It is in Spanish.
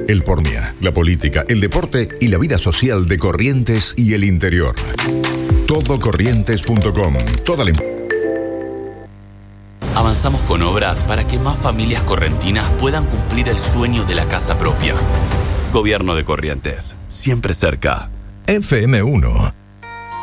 El pornia, la política, el deporte y la vida social de Corrientes y el interior. Todocorrientes.com. Avanzamos con obras para que más familias correntinas puedan cumplir el sueño de la casa propia. Gobierno de Corrientes, siempre cerca. FM1